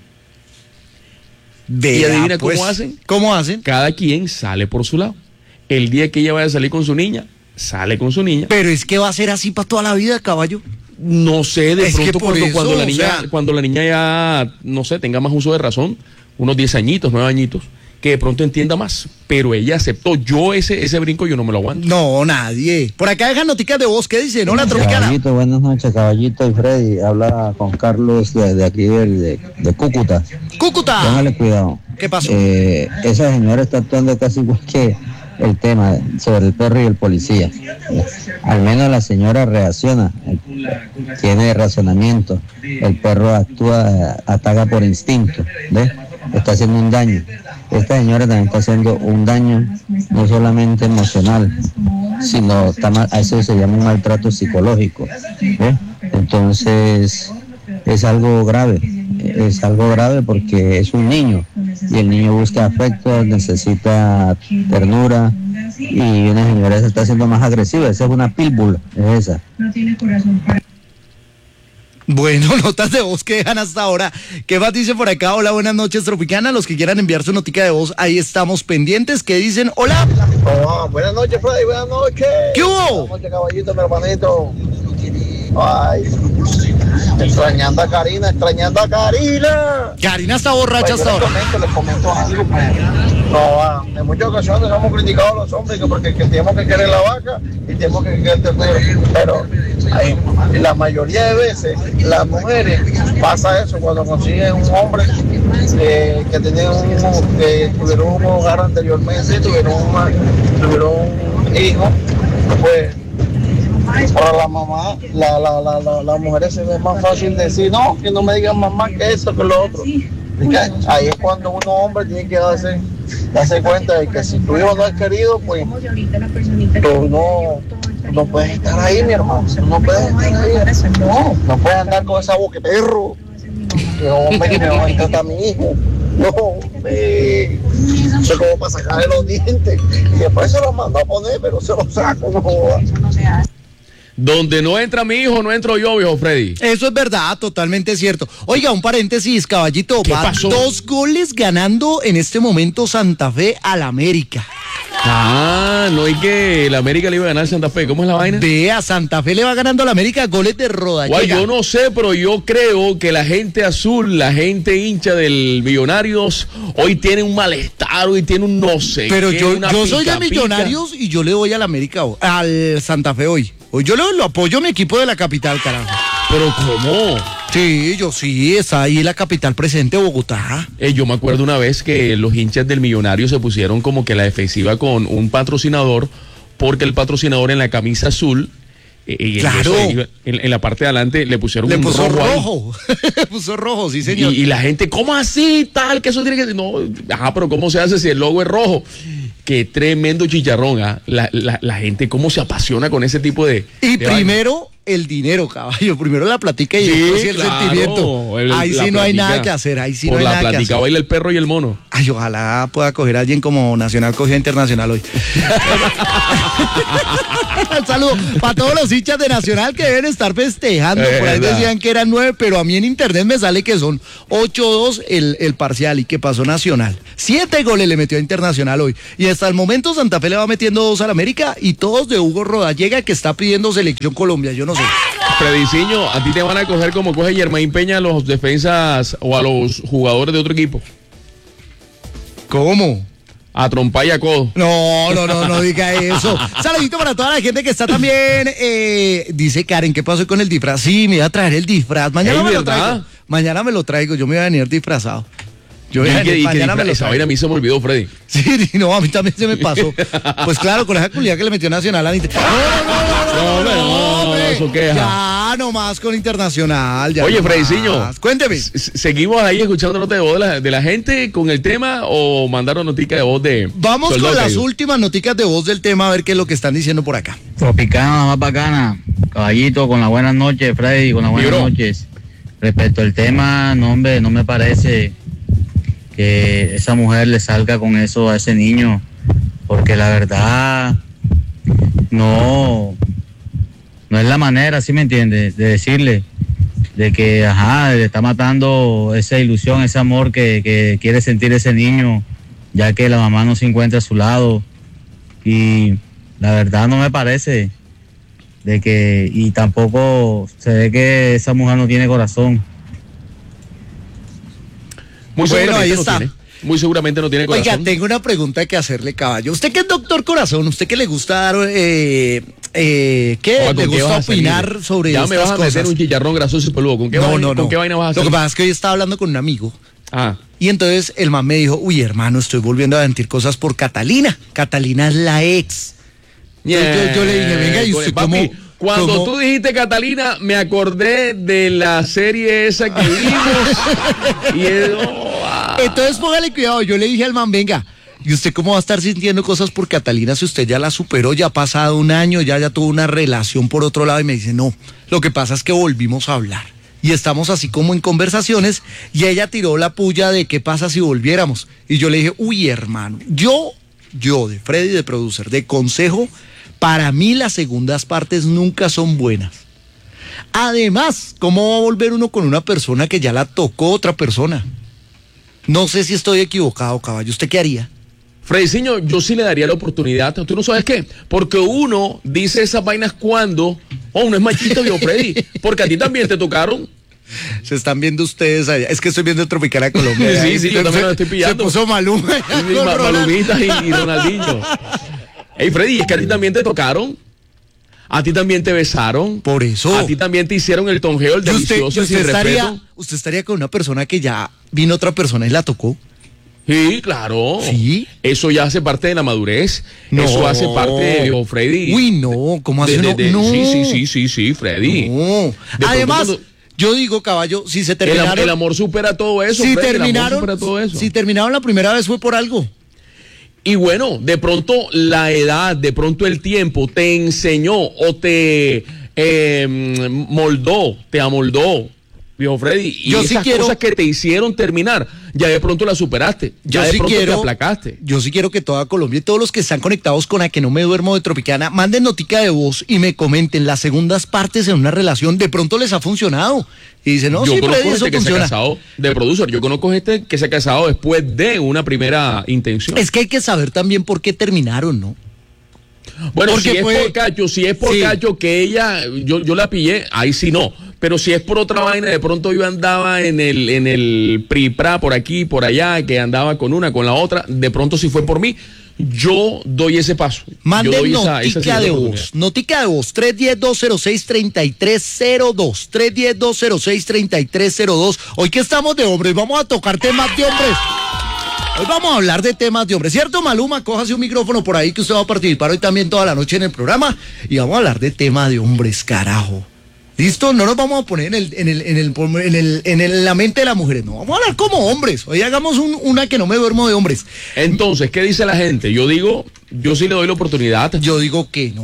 Vea, y adivina pues, cómo hacen. ¿Cómo hacen? Cada quien sale por su lado. El día que ella vaya a salir con su niña, sale con su niña. Pero es que va a ser así para toda la vida, caballo. No sé, de es pronto cuando, eso, cuando la niña, o sea, cuando la niña ya, no sé, tenga más uso de razón, unos diez añitos, nueve añitos, que de pronto entienda más. Pero ella aceptó. Yo ese, ese brinco yo no me lo aguanto. No, nadie. Por acá dejan noticas de voz. ¿Qué dicen? Hola, Tropicana. Caballito, buenas noches, Caballito y Freddy. Habla con Carlos de, de aquí, de, de, de Cúcuta. ¡Cúcuta! Póngale cuidado. ¿Qué pasó? Eh, esa señora está actuando casi igual que el tema sobre el perro y el policía. Al menos la señora reacciona, tiene razonamiento. El perro actúa, ataca por instinto, ¿ves? Está haciendo un daño. Esta señora también está haciendo un daño no solamente emocional, sino está mal, a eso se llama un maltrato psicológico, ¿ves? Entonces es algo grave, es algo grave porque es un niño y el niño busca afecto, necesita ternura y una señora se está haciendo más agresiva. Esa es una pitbull, es esa. No tiene corazón para... Bueno, notas de voz que dejan hasta ahora. ¿Qué más dice por acá? Hola, buenas noches, Tropicana. Los que quieran enviar su notica de voz, ahí estamos pendientes. ¿Qué dicen? Hola. Oh, buenas noches, Freddy, buenas noches. ¿Qué hubo? Buenas noches, caballito, mi hermanito. Ay, extrañando a Karina, extrañando a Karina. Karina está borracha Pues hasta yo les ahora. comento, les comento algo, pues. No, ah, en muchas ocasiones hemos criticado a los hombres que porque que tenemos que querer la vaca y tenemos que querer el ternero. Pero hay, la mayoría de veces las mujeres pasa eso cuando consiguen un hombre eh, que tenía un, que tuvieron un hogar anteriormente, tuvieron, una, tuvieron un hijo, pues para la mamá, la, la, la, la, las mujeres se ve más fácil decir, no, que no me digan mamá que eso, que lo otro. Ahí es cuando uno hombre tiene que darse, darse cuenta de que si tu hijo no es querido, pues tú no, no puedes estar ahí, mi hermano. No puedes estar ahí. No, no puedes andar con esa boca de perro. Que hombre, que me va a encantar a mi hijo. No, hombre. Eso es como para sacarle los dientes. Y después se los mando a poner, pero se los saco, no joda. Donde no entra mi hijo, no entro yo, viejo Freddy. Eso es verdad, totalmente cierto. Oiga, un paréntesis, caballito. ¿Qué Va pasó? dos goles ganando en este momento Santa Fe al América. Ah, no hay que el América le iba a ganar a Santa Fe. ¿Cómo es la vaina? Vea, Santa Fe le va ganando al América goles de Rodallega. Guay, yo no sé, pero yo creo que la gente azul, la gente hincha del Millonarios, hoy tiene un malestar, hoy tiene un no sé. Pero qué, yo, una yo soy pica, de Millonarios y yo le doy al América, ho- al Santa Fe hoy. Hoy yo lo, lo apoyo a mi equipo de la capital, carajo. pica. Pero ¿cómo? Sí, yo sí, está ahí la capital presente, Bogotá. Eh, yo me acuerdo una vez que los hinchas del Millonario se pusieron como que la defensiva con un patrocinador, porque el patrocinador en la camisa azul, eh, y Claro. eso, eh, en, en la parte de adelante le pusieron Le un puso rojo ahí. rojo. Le puso rojo, sí, señor. Y, y la gente, ¿cómo así? Tal, que eso tiene que. No, ajá, pero ¿cómo se hace si el logo es rojo? Qué tremendo chicharrón, ¿ah? La, la, la gente, ¿cómo se apasiona con ese tipo de. Y de vaina? primero, el dinero, caballo. Primero la platica y Sí, después el claro, sentimiento. el- ahí la sí no hay platica. nada que hacer, ahí sí Por no hay la nada que plática hacer. baila el perro y el mono. Ay, ojalá pueda coger a alguien como Nacional cogió a Internacional hoy. Un saludo para todos los hinchas de Nacional que deben estar festejando. Eh, Por ahí verdad. decían que eran nueve, pero a mí en internet me sale que son ocho dos el, el parcial y que pasó Nacional. Siete goles le metió a Internacional hoy. Y hasta el momento Santa Fe le va metiendo dos al América y todos de Hugo Rodallega que está pidiendo selección Colombia. Yo no sé. Frediciño, a ti te van a coger como coge Germain Peña a los defensas o a los jugadores de otro equipo. ¿Cómo? A trompa y a codo. No, no, no, no diga eso. Saludito para toda la gente que está también. Eh, dice Karen, ¿qué pasó con el disfraz? Sí, me iba a traer el disfraz. Mañana ¿Es me lo verdad? traigo. Mañana me lo traigo. Yo me iba a venir disfrazado. Yo ¿Y voy a qué- venir, y qué mañana me disfraz? lo Esa traigo. vaina a mí se me olvidó, Freddy. Sí, no, a mí también se me pasó. Pues claro, con esa cualidad que le metió Nacional a Inter. No, no, no, no, No, hombre, no, no, no, hombre. eso queja. Ya, nomás con Internacional. Ya Oye, nomás. Frediciño. Cuénteme. S- ¿Seguimos ahí escuchando nota de voz de la, de la gente con el tema o mandaron notica de voz de. Vamos Soldado con las Caído? últimas noticias de voz del tema, a ver qué es lo que están diciendo por acá. Tropicana, la más bacana. Caballito, con las buenas noches, Freddy, con las buenas bro. noches. Respecto al tema, no, hombre, no me parece que esa mujer le salga con eso a ese niño, porque la verdad no, no es la manera, ¿sí me entiendes? De decirle, de que, ajá, le está matando esa ilusión, ese amor que, que quiere sentir ese niño, ya que la mamá no se encuentra a su lado. Y la verdad no me parece de que, y tampoco se ve que esa mujer no tiene corazón. Muy Bueno, seguramente ahí no está. tiene. Muy seguramente no tiene corazón. Oiga, tengo una pregunta que hacerle, caballo. Usted que es doctor corazón, usted que le gusta dar, eh, eh, ¿qué? Oiga, ¿con le qué gusta vas a salir? opinar sobre Ya estas me vas a cosas. meter un chicharrón grasoso y peludo. ¿Con qué, no, vaina, no, ¿con no. qué vaina vas a Lo hacer? que pasa es que hoy estaba hablando con un amigo. Ah. Y entonces el man me dijo, uy, hermano, estoy volviendo a sentir cosas por Catalina. Catalina es la ex. Entonces, yo, yo le dije, venga, ¿y usted Papi, cómo? Cuando cómo- tú dijiste Catalina, me acordé de la serie esa que vimos. y es- oh, ah. Entonces póngale cuidado, yo le dije al man, venga, ¿y usted cómo va a estar sintiendo cosas por Catalina si usted ya la superó, ya ha pasado un año, ya, ya tuvo una relación por otro lado? Y me dice, no, lo que pasa es que volvimos a hablar. Y estamos así como en conversaciones y ella tiró la puya de qué pasa si volviéramos. Y yo le dije, uy, hermano, yo, yo de Freddy de producer, de consejo, para mí las segundas partes nunca son buenas. Además, ¿cómo va a volver uno con una persona que ya la tocó otra persona? No sé si estoy equivocado, caballo. ¿Usted qué haría? Frediciño, yo sí le daría la oportunidad. ¿Tú no sabes qué? Porque uno dice esas vainas cuando, oh, uno es machito, yo, Freddy. Porque a ti también te tocaron. Se están viendo ustedes allá. Es que estoy viendo Tropicana Colombia. Sí, sí, yo también lo estoy pillando. Se puso Maluma. Sí, Ma- Malumita y, y Ronaldinho. Ey, Freddy, es que a ti también te tocaron. A ti también te besaron. Por eso. A ti también te hicieron el tonjeo, el ¿Y usted, delicioso, y usted sin estaría, respeto. usted estaría con una persona que ya vino otra persona y la tocó? Sí, claro. Sí. Eso ya hace parte de la madurez. No. Eso hace parte de oh, Freddy. Uy, no. ¿Cómo hace? De- de- no, de- no. Sí, sí, sí, sí, sí, Freddy. No. De pronto Además, cuando- yo digo, caballo, si se El, am- terminaron... el amor supera todo eso. si Freddy, el amor terminaron, supera todo eso. si terminaron la primera vez fue por algo. Y bueno, de pronto la edad, de pronto el tiempo te enseñó o te eh, moldó, te amoldó, viejo Freddy. Y Yo sí esas quiero- cosas que te hicieron terminar, ya de pronto las superaste. Ya Yo de sí pronto quiero, te aplacaste. Yo sí quiero que toda Colombia y todos los que están conectados con A Que No Me Duermo de Tropicana manden notica de voz y me comenten las segundas partes en una relación. De pronto les ha funcionado. Y dicen, no, yo sí, conozco Freddy, eso gente que se ha funciona. casado de producer. Yo conozco gente que se ha casado después de una primera intención. Es que hay que saber también por qué terminaron, ¿no? Bueno, Porque si es puede- por cacho, si es por Sí. cacho que ella, yo, yo la pillé, ahí sí no. Pero si es por otra vaina, de pronto yo andaba en el, en el pri-pra por aquí, por allá, que andaba con una, con la otra, de pronto si fue por mí, yo doy ese paso. Yo Manden doy esa- esa notica siguiente de oportunidad. voz. Notica de voz. tres uno cero, dos cero seis, tres tres cero dos. tres uno cero, dos cero seis, tres tres cero dos. Hoy que estamos de hombres, vamos a tocar temas de hombres. Hoy vamos a hablar de temas de hombres. ¿Cierto, Maluma? Cójase un micrófono por ahí que usted va a participar hoy también toda la noche en el programa. Y vamos a hablar de temas de hombres, carajo. ¿Listo? No nos vamos a poner en el, en el, en el, en el, en el- en la mente de las mujeres. No, vamos a hablar como hombres. Hoy hagamos un- una que no me duermo de hombres. Entonces, ¿qué dice la gente? Yo digo, yo sí le doy la oportunidad. Yo digo que no.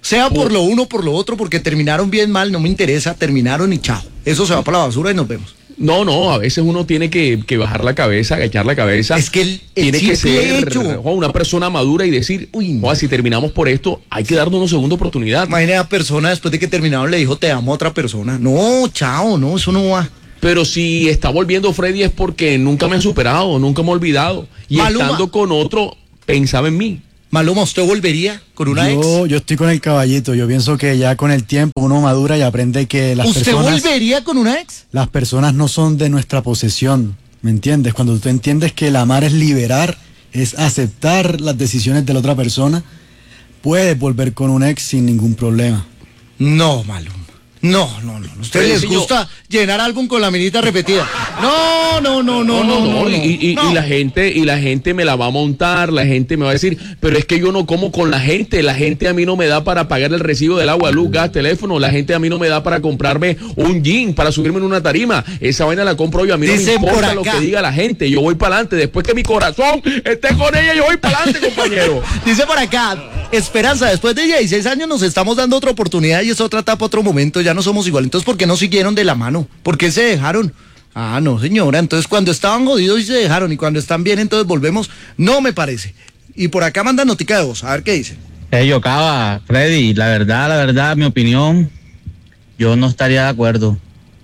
Sea por lo uno, por lo otro, porque terminaron bien mal, no me interesa, terminaron y chao. Eso se va para la basura y nos vemos. No, no, a veces uno tiene que, que bajar la cabeza, agachar la cabeza. Es que el, el tiene que ser hecho. una persona madura y decir, uy, no, si terminamos por esto, hay que darnos una segunda oportunidad. Imagínate a persona después de que terminaron le dijo te amo a otra persona. No, chao, no, eso no va. Pero si está volviendo Freddy es porque nunca me han superado, nunca me he olvidado. Y Maluma. Estando con otro, pensaba en mí. Maluma, ¿usted volvería con una yo, ex? Yo estoy con el caballito. Yo pienso que ya con el tiempo uno madura y aprende que las ¿Usted personas... volvería con una ex? Las personas no son de nuestra posesión, ¿me entiendes? Cuando tú entiendes que el amar es liberar, es aceptar las decisiones de la otra persona, puedes volver con un ex sin ningún problema. No, Maluma. No, no, no. ¿A ustedes les gusta llenar álbum con la minita repetida? No, no, no, no, no, no. Y, y, no. y la gente, y la gente me la va a montar, la gente me va a decir, pero es que yo no como con la gente, la gente a mí no me da para pagar el recibo del agua, luz, gas, teléfono, la gente a mí no me da para comprarme un jean, para subirme en una tarima, esa vaina la compro yo, a mí no Dicen me por importa lo acá. que diga la gente, yo voy para adelante, después que mi corazón esté con ella, yo voy para adelante, compañero. Dice por acá, Esperanza, después de dieciséis años nos estamos dando otra oportunidad y es otra etapa, otro momento, ya no somos igual. Entonces, ¿por qué no siguieron de la mano? ¿Por qué se dejaron? Ah, no, señora, entonces cuando estaban jodidos y se dejaron y cuando están bien, entonces volvemos. No me parece. Y por acá mandan notica de voz, a ver qué dice. Hey, yo, Cava, Freddy, la verdad, la verdad, mi opinión, yo no estaría de acuerdo.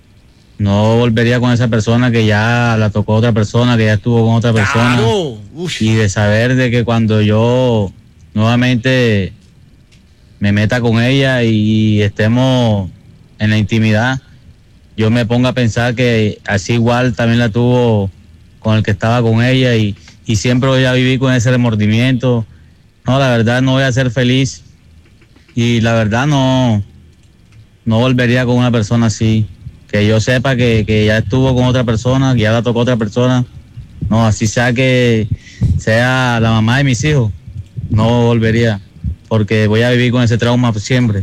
No volvería con esa persona que ya la tocó otra persona, que ya estuvo con otra persona. Claro. Y de saber de que cuando yo nuevamente me meta con ella y estemos en la intimidad, yo me ponga a pensar que así igual también la tuvo con el que estaba con ella y, y siempre voy a vivir con ese remordimiento. No, la verdad no voy a ser feliz y la verdad no, no volvería con una persona así. Que yo sepa que, que ya estuvo con otra persona, que ya la tocó otra persona. No, así sea que sea la mamá de mis hijos, no volvería, porque voy a vivir con ese trauma siempre.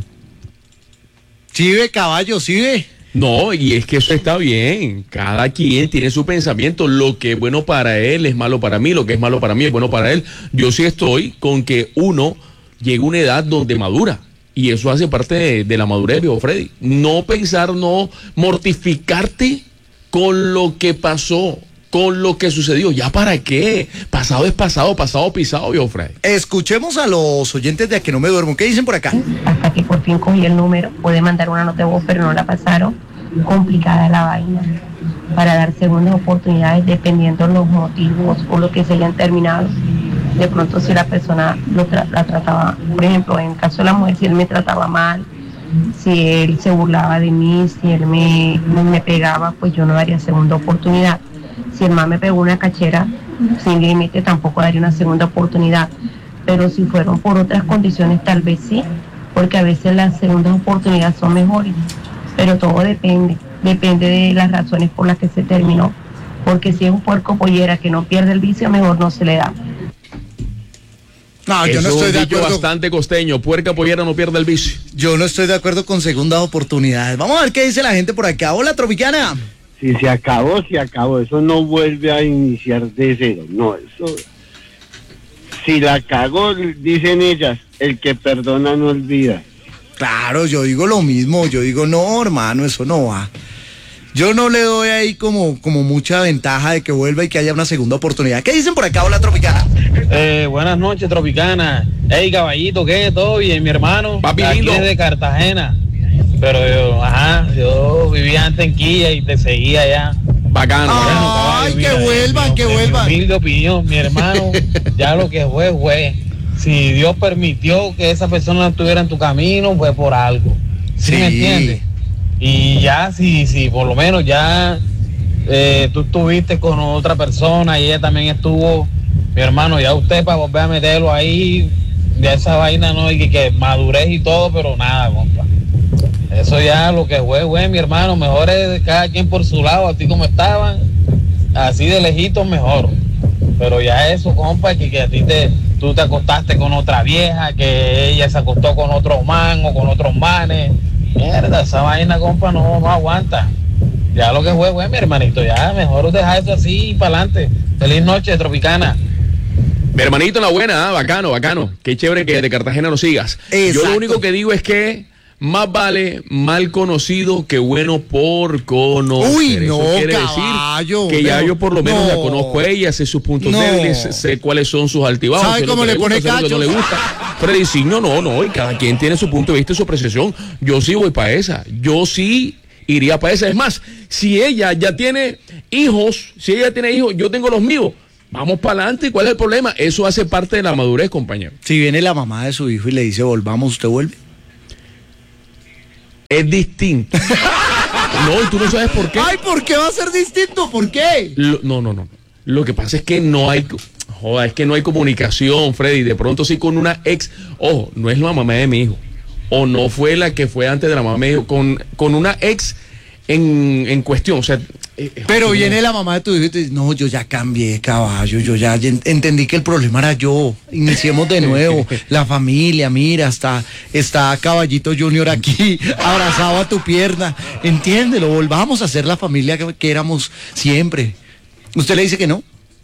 Sí ve, caballo, sí ve. No, y es que eso está bien. Cada quien tiene su pensamiento. Lo que es bueno para él es malo para mí. Lo que es malo para mí es bueno para él. Yo sí estoy con que uno llegue a una edad donde madura. Y eso hace parte de, de la madurez, viejo Freddy. No pensar, no mortificarte con lo que pasó, con lo que sucedió. ¿Ya para qué? Pasado es pasado, pasado pisado, viejo Freddy. Escuchemos a los oyentes de A Que No Me Duermo. ¿Qué dicen por acá? Hasta que por fin cogí el número, pude mandar una nota de voz, pero no la pasaron. Complicada la vaina para dar segundas oportunidades dependiendo los motivos por los que se hayan terminado. De pronto si la persona lo tra- la trataba, por ejemplo, en el caso de la mujer, si él me trataba mal, si él se burlaba de mí, si él me, me pegaba, pues yo no daría segunda oportunidad. Si el man me pegó una cachera sin límite, tampoco daría una segunda oportunidad. Pero si fueron por otras condiciones, tal vez sí, porque a veces las segundas oportunidades son mejores. Pero todo depende, depende de las razones por las que se terminó. Porque si es un puerco pollera que no pierde el vicio, mejor no se le da. No, yo Eso no es estoy un de dicho acuerdo. bastante costeño. Puerca pollera no pierde el vicio. Yo no estoy de acuerdo con segundas oportunidades. Vamos a ver qué dice la gente por acá. Hola, Tropicana. Si se acabó, se acabó. Eso no vuelve a iniciar de cero. No, eso... Si la cagó, dicen ellas, el que perdona no olvida. Claro, yo digo lo mismo. Yo digo, no, hermano, eso no va. Yo no le doy ahí como, como mucha ventaja de que vuelva y que haya una segunda oportunidad. ¿Qué dicen por acá? Hola, Tropicana. Eh, buenas noches, Tropicana. Hey, caballito, ¿qué? ¿Todo bien, mi hermano? Papi Aquí lindo. desde Cartagena. Pero yo, ajá, yo vivía antes en Quilla y te seguía allá. Bacano. Bueno, Ay, caballo, que mira, vuelvan, mi- que mi vuelvan. humilde opinión, mi hermano, ya lo que fue, fue. Si Dios permitió que esa persona estuviera en tu camino, fue por algo. ¿Sí, Sí. me entiendes? Y ya, si, si por lo menos ya eh, tú estuviste con otra persona y ella también estuvo, mi hermano, ya usted para volver a meterlo ahí, de esa vaina, no, y que, que madurez y todo, pero nada, compa. Eso ya lo que fue, güey, mi hermano, mejor es cada quien por su lado, así como estaban, así de lejitos mejor. Pero ya eso, compa, que, que a ti te, tú te acostaste con otra vieja, que ella se acostó con otro man o con otros manes. Mierda, esa vaina, compa, no, no aguanta. Ya lo que fue, güey, mi hermanito, ya mejor deja eso así y para adelante. Feliz noche, Tropicana. Mi hermanito, la buena, ah, bacano, bacano. Qué chévere que de Cartagena nos sigas. Exacto. Yo lo único que digo es que más vale mal conocido que bueno por conocer. Uy, no, Eso quiere caballo, decir que ya pero, yo por lo menos no. la conozco a ella, sé sus puntos No. débiles, sé cuáles son sus altibajos. ¿Sabe sé lo cómo que le gusta, pone sé lo que no cachos? le gusta. Freddy, sí, no, no, no, y cada quien tiene su punto de vista y su apreciación. Yo sí voy para esa. Yo sí iría para esa. Es más, si ella ya tiene hijos, si ella tiene hijos, yo tengo los míos. Vamos para adelante. ¿Cuál es el problema? Eso hace parte de la madurez, compañero. Si viene la mamá de su hijo y le dice, volvamos, ¿usted vuelve? Es distinto. No, y tú no sabes por qué. Ay, ¿por qué va a ser distinto? ¿Por qué? Lo- no, no, no. Lo que pasa es que no hay, joda, es que no hay comunicación, Freddy. De pronto sí con una ex, ojo, no es la mamá de mi hijo, o no fue la que fue antes de la mamá de mi hijo, con, con una ex en, en cuestión, o sea. eh, Pero no. viene la mamá de tu hijo y te dice, no, yo ya cambié, caballo, yo ya ent- entendí que el problema era yo, iniciemos de nuevo, la familia, mira, está, está Caballito Junior aquí, abrazado a tu pierna, entiéndelo, volvamos a ser la familia que, que éramos siempre. ¿Usted le dice que no?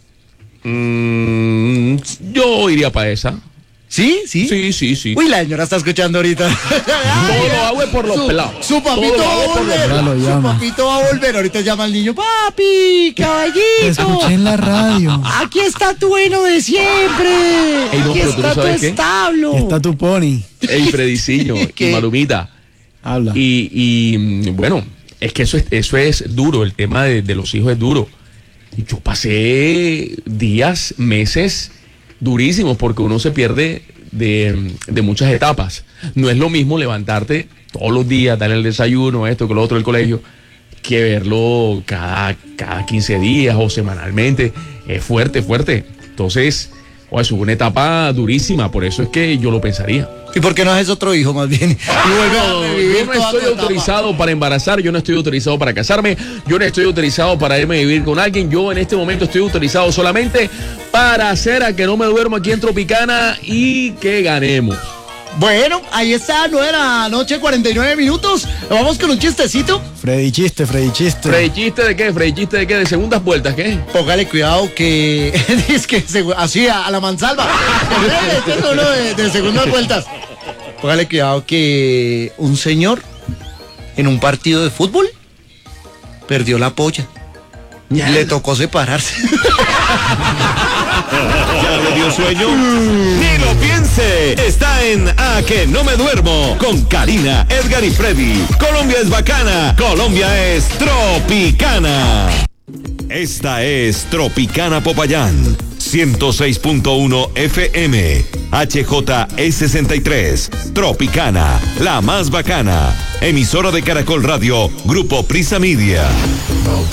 Mm, yo iría para esa. ¿Sí? ¿Sí? Sí, sí, sí. Uy, la señora está escuchando ahorita. Todo lo hago es por los su, pelados. Su papito Todo lo va a hago por los volver. pelados. Su Llama. papito va a volver. Ahorita llama al niño. Papi, caballito. Te escuché en la radio. Aquí está tu bueno de siempre. Ey, no, Aquí pero tú no está tu sabes qué. establo. Está tu pony. Ey, Frediciño y ¿Qué? Malumita. Habla. Y, y mm, bueno, es que eso es, eso es duro, el tema de, de los hijos es duro. Y yo pasé días, meses durísimos porque uno se pierde de, de muchas etapas. No es lo mismo levantarte todos los días, darle el desayuno, esto, que lo otro del colegio, que verlo cada, cada quince días o semanalmente. Es fuerte, fuerte. Entonces, oh, es una etapa durísima, por eso es que yo lo pensaría. ¿Y por qué no haces otro hijo más bien? Y vuelve a No, revivir yo no toda tu estoy etapa. autorizado para embarazar, yo no estoy autorizado para casarme, yo no estoy autorizado para irme a vivir con alguien, yo en este momento estoy autorizado solamente para hacer a que no me duermo aquí en Tropicana y que ganemos. Bueno, ahí está, nueve de la noche, cuarenta y nueve minutos. Vamos con un chistecito. Freddy chiste, Freddy chiste. ¿Freddy chiste de qué? ¿Freddy chiste de qué? ¿De segundas vueltas? ¿Qué? Póngale cuidado que es que se- así a, a la mansalva. Este es uno de, de segundas vueltas. Póngale cuidado que un señor en un partido de fútbol perdió la polla. Le tocó separarse. ¿Ya le dio sueño? Ni lo piense. Está en A que no me duermo con Karina, Edgar y Freddy. Colombia es bacana. Colombia es tropicana. Esta es Tropicana Popayán. ciento seis punto uno F M. H J E sesenta y tres. Tropicana, la más bacana. Emisora de Caracol Radio, Grupo Prisa Media.